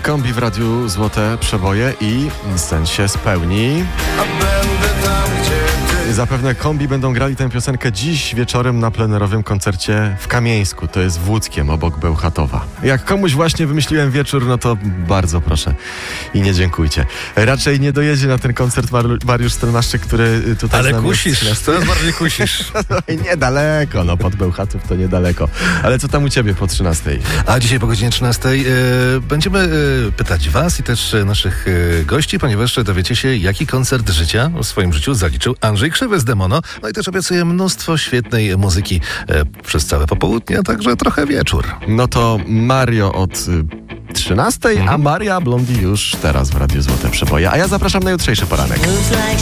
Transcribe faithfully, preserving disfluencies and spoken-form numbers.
Kombi w Radiu Złote Przeboje i sen się spełni. Zapewne Kombi będą grali tę piosenkę dziś wieczorem na plenerowym koncercie w Kamieńsku. To jest w Łódzkiem, obok Bełchatowa. Jak komuś właśnie wymyśliłem wieczór, no to bardzo proszę i nie dziękujcie. Raczej nie dojedzie na ten koncert Mar- Mariusz Stelmaszczyk, który tutaj Ale z nami kusisz, jest. coraz bardziej kusisz. Niedaleko, no pod Bełchatów to niedaleko. Ale co tam u ciebie po trzynastej? A dzisiaj po godzinie trzynastej e, będziemy e, pytać was i też e, naszych e, gości, ponieważ dowiecie się, jaki koncert życia w swoim życiu zaliczył Andrzej Krzywy z Demono. No i też obiecuję mnóstwo świetnej muzyki e, przez całe popołudnie, a także trochę wieczór. No to Mario od y, trzynastej, Mhm. a Maria Blondi już teraz w Radiu Złote Przeboje. A ja zapraszam na jutrzejszy poranek. Moves like